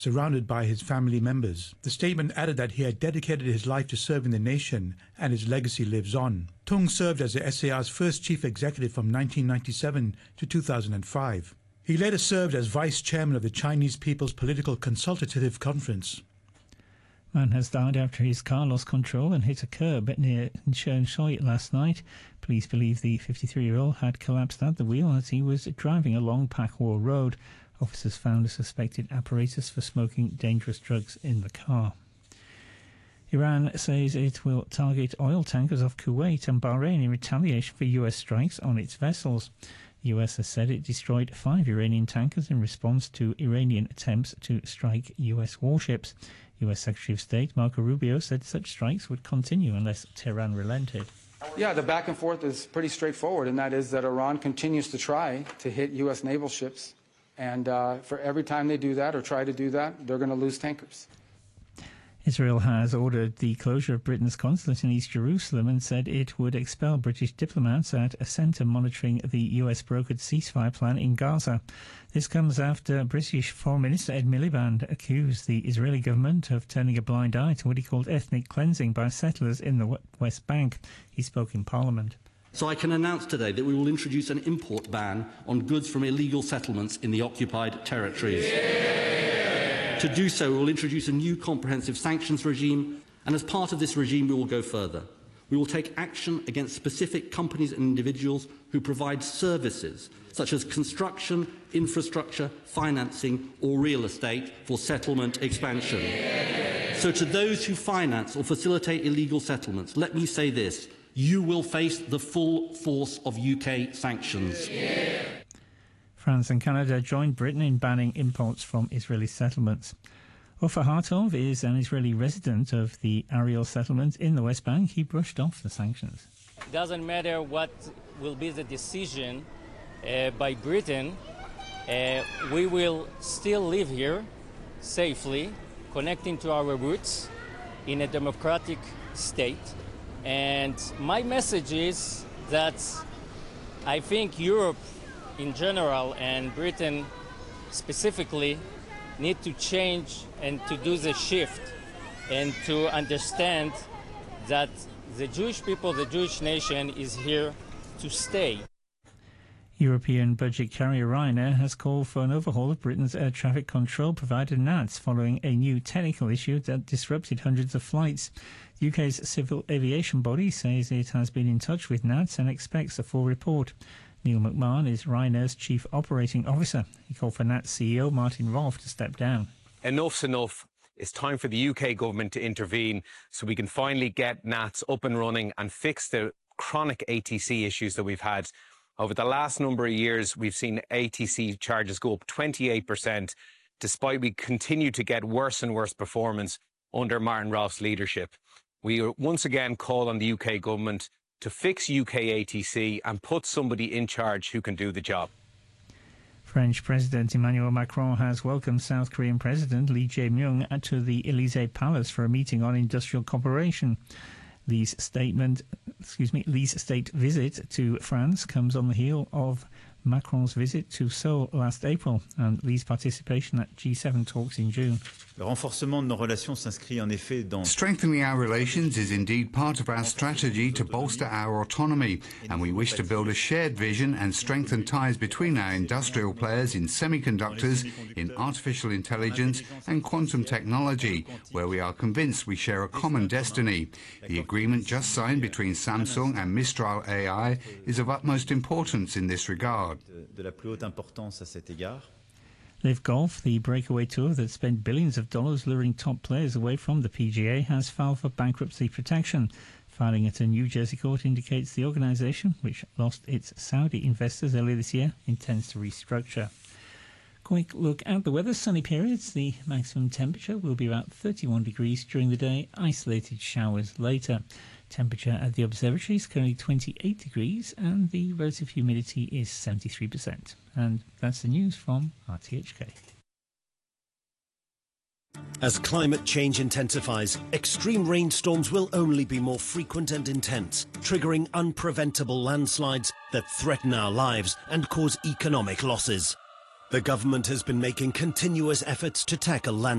surrounded by his family members. The statement added that he had dedicated his life to serving the nation and his legacy lives on. Tung served as the SAR's first chief executive from 1997 to 2005. He later served as vice chairman of the Chinese People's Political Consultative Conference. Man has died after his car lost control and hit a curb near Chernshui last night. Police believe the 53-year-old had collapsed at the wheel as he was driving along Pakwar Road. Officers found a suspected apparatus for smoking dangerous drugs in the car. Iran says it will target oil tankers off Kuwait and Bahrain in retaliation for US strikes on its vessels. The US has said it destroyed 5 Iranian tankers in response to Iranian attempts to strike US warships. US Secretary of State Marco Rubio said such strikes would continue unless Tehran relented. Yeah, the back and forth is pretty straightforward, and that is that Iran continues to try to hit US naval ships. And for every time they do that or try to do that, they're going to lose tankers. Israel has ordered the closure of Britain's consulate in East Jerusalem and said it would expel British diplomats at a centre monitoring the US-brokered ceasefire plan in Gaza. This comes after British Foreign Minister Ed Miliband accused the Israeli government of turning a blind eye to what he called ethnic cleansing by settlers in the West Bank. He spoke in Parliament. So I can announce today that we will introduce an import ban on goods from illegal settlements in the occupied territories. To do so, we will introduce a new comprehensive sanctions regime, and as part of this regime, we will go further. We will take action against specific companies and individuals who provide services such as construction, infrastructure, financing or real estate for settlement expansion. So to those who finance or facilitate illegal settlements, let me say this: you will face the full force of UK sanctions. France and Canada joined Britain in banning imports from Israeli settlements. Ofer Hartov is an Israeli resident of the Ariel settlement in the West Bank. He brushed off the sanctions. It doesn't matter what will be the decision by Britain. We will still live here safely, connecting to our roots in a democratic state. And my message is that I think Europe in general and Britain specifically need to change and to do the shift and to understand that the Jewish people, the Jewish nation is here to stay. European budget carrier Ryanair has called for an overhaul of Britain's air traffic control provider NATS following a new technical issue that disrupted hundreds of flights. The UK's civil aviation body says it has been in touch with NATS and expects a full report. Neil McMahon is Ryanair's chief operating officer. He called for NATS CEO Martin Rolfe to step down. Enough's enough. It's time for the UK government to intervene so we can finally get NATS up and running and fix the chronic ATC issues that we've had. Over the last number of years, we've seen ATC charges go up 28%, despite we continue to get worse and worse performance under Martin Rolfe's leadership. We once again call on the UK government to fix UK ATC and put somebody in charge who can do the job. French President Emmanuel Macron has welcomed South Korean President Lee Jae-myung to the Élysée Palace for a meeting on industrial cooperation. Lee's state visit to France comes on the heel of Macron's visit to Seoul last April and Lee's participation at G7 talks in June. Strengthening our relations is indeed part of our strategy to bolster our autonomy, and we wish to build a shared vision and strengthen ties between our industrial players in semiconductors, in artificial intelligence and quantum technology, where we are convinced we share a common destiny. The agreement just signed between Samsung and Mistral AI is of utmost importance in this regard. Live Golf, the breakaway tour that spent billions of dollars luring top players away from the PGA, has filed for bankruptcy protection. Filing at a New Jersey court indicates the organisation, which lost its Saudi investors earlier this year, intends to restructure. Quick look at the weather. Sunny periods. The maximum temperature will be about 31 degrees during the day. Isolated showers later. Temperature at the observatory is currently 28 degrees and the relative humidity is 73%. And that's the news from RTHK. As climate change intensifies, extreme rainstorms will only be more frequent and intense, triggering unpreventable landslides that threaten our lives and cause economic losses. The government has been making continuous efforts to tackle land